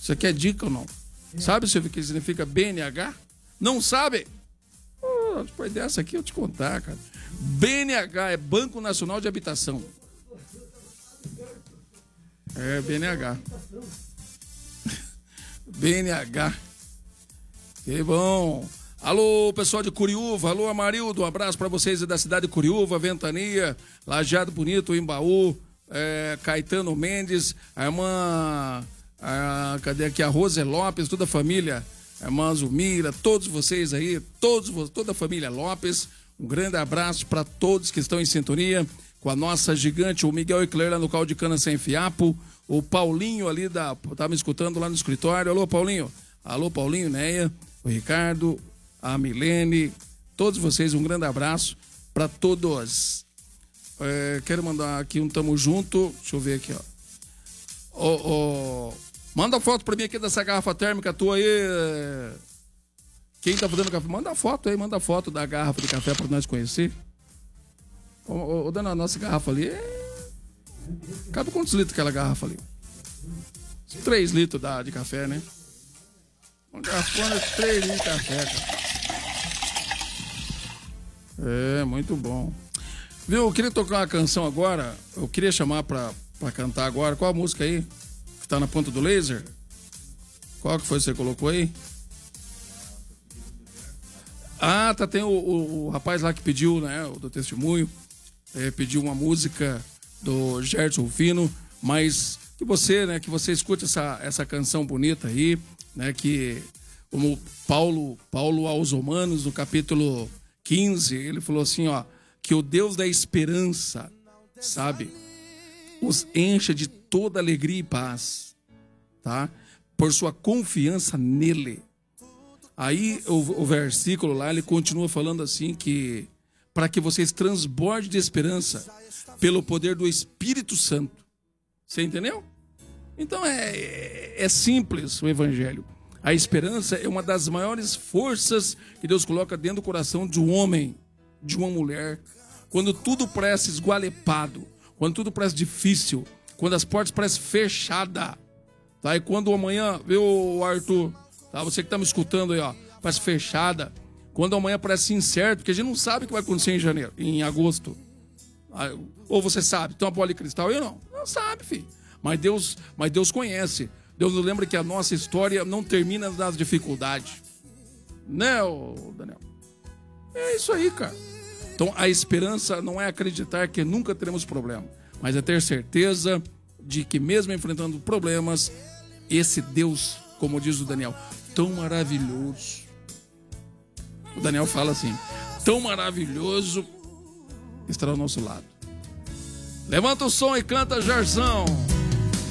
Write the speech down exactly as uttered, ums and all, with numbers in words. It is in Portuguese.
Você quer dica ou não? Sabe, Silvio, o que significa B N H? Não sabe? Oh, depois dessa aqui eu te contar, cara. B N H é Banco Nacional de Habitação. É, B N H. B N H. Que bom. Alô, pessoal de Curiúva. Alô, Amarildo. Um abraço para vocês da cidade de Curiúva, Ventania, Lajeado Bonito, Embaú, é, Caetano Mendes, a irmã... A, cadê aqui? A Rose Lopes, toda a família, a irmã Zumira, todos vocês aí, todos, toda a família Lopes. Um grande abraço para todos que estão em sintonia com a nossa gigante, o Miguel Eclair lá no caldo de cana sem fiapo, o Paulinho ali, da, tá me escutando lá no escritório. Alô, Paulinho. Alô, Paulinho, Neia, o Ricardo, a Milene, todos vocês, um grande abraço para todos. É, quero mandar aqui um tamo junto, deixa eu ver aqui, ó. Ó, ó. Manda foto pra mim aqui dessa garrafa térmica tua aí. Quem tá fazendo café? Manda foto aí, manda foto da garrafa de café pra nós conhecer. Ô, ô, ô dona, a nossa garrafa ali é... Cabe quantos litros aquela garrafa ali? Três litros da, de café, né? Uma garrafona de três litros de café, cara. É, muito bom. Viu, eu queria tocar uma canção agora. Eu queria chamar pra, pra cantar agora. Qual a música aí? Tá na ponta do laser? Qual que foi que você colocou aí? Ah, tá, tem o, o, o rapaz lá que pediu, né, o do testemunho, é, pediu uma música do Gerson Fino, mas que você, né, que você escute essa, essa canção bonita aí, né, que como Paulo, Paulo aos Romanos, no capítulo quinze, ele falou assim, ó, que o Deus da esperança, sabe, os encha de toda alegria e paz, tá? Por sua confiança nele. Aí o, o versículo lá, ele continua falando assim que para que vocês transbordem de esperança pelo poder do Espírito Santo. Você entendeu? Então é, é, é simples o evangelho. A esperança é uma das maiores forças que Deus coloca dentro do coração de um homem, de uma mulher. Quando tudo parece esgualepado, quando tudo parece difícil, quando as portas parecem fechadas, tá? E quando amanhã, viu, Arthur, tá? Você que tá me escutando aí, ó, parece fechada. Quando amanhã parece incerto, porque a gente não sabe o que vai acontecer em janeiro, em agosto. Ou você sabe, tem uma bola de cristal? Eu não. Não sabe, filho. Mas Deus, mas Deus conhece. Deus nos lembra que a nossa história não termina nas dificuldades. Né, Daniel? É isso aí, cara. Então, a esperança não é acreditar que nunca teremos problema, mas é ter certeza de que mesmo enfrentando problemas, esse Deus, como diz o Daniel, tão maravilhoso. O Daniel fala assim, tão maravilhoso, estará ao nosso lado. Levanta o som e canta, Jarzão.